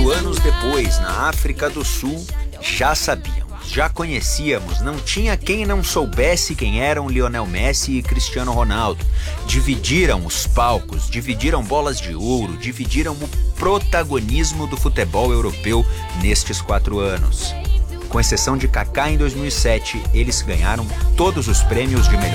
anos depois, na África do Sul, já sabíamos, já conhecíamos, não tinha quem não soubesse quem eram Lionel Messi e Cristiano Ronaldo. Dividiram os palcos, dividiram bolas de ouro, dividiram o protagonismo do futebol europeu nestes 4 anos. Com exceção de Kaká em 2007, eles ganharam todos os prêmios de melhor